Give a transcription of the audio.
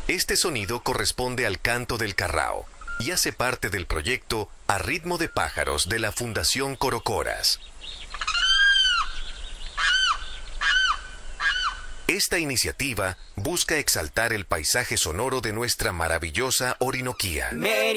Este sonido corresponde al canto del carrao y hace parte del proyecto A Ritmo de Pájaros de la Fundación Corocoras. Esta iniciativa busca exaltar el paisaje sonoro de nuestra maravillosa Orinoquía.